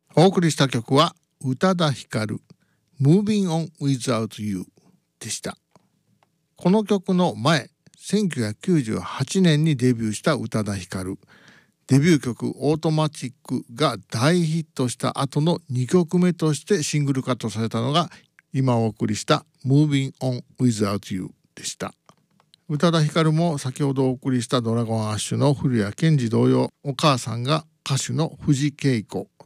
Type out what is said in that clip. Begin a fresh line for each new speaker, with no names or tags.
お送りした曲は宇多田ヒカル Moving on Without You でした。この曲の前、1998年にデビューした宇多田ヒカル。デビュー曲オートマチックが大ヒットした後の2曲目としてシングルカットされたのが今お送りした Moving on Without You でした。宇多田ヒカルも先ほどお送りしたドラゴンアッシュの古谷健二同様、お母さんが歌手の藤圭子